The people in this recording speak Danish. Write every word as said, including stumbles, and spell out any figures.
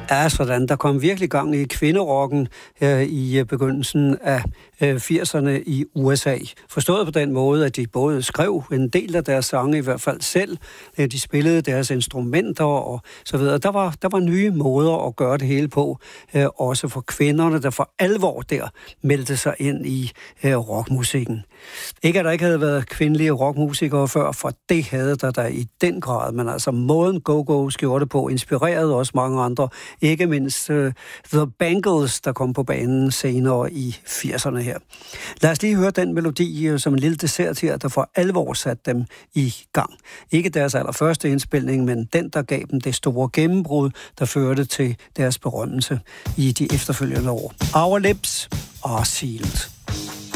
Ja, sådan. Der kom virkelig gang i kvinderocken øh, i begyndelsen af øh, firserne i U S A. Forstået på den måde, at de både skrev en del af deres sange, i hvert fald selv. Øh, de spillede deres instrumenter og så videre. Der var, der var nye måder at gøre det hele på. Øh, også for kvinderne, der for alvor der meldte sig ind i øh, rockmusikken. Ikke at der ikke havde været kvindelige rockmusikere før, for det havde der da i den grad. Men altså måden Go-Go gjorde det på, inspirerede også mange andre. Ikke mindst uh, The Bangles, der kom på banen senere i firserne her. Lad os lige høre den melodi uh, som en lille dessert her, der for alvor satte dem i gang. Ikke deres allerførste indspilning, men den, der gav dem det store gennembrud, der førte til deres berømmelse i de efterfølgende år. Our Lips Are Sealed.